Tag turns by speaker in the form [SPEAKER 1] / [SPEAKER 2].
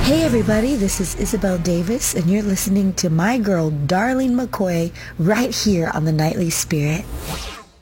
[SPEAKER 1] Hey everybody, this is Isabel Davis, and you're listening to my girl, Darlene McCoy, right here on The Nightly Spirit.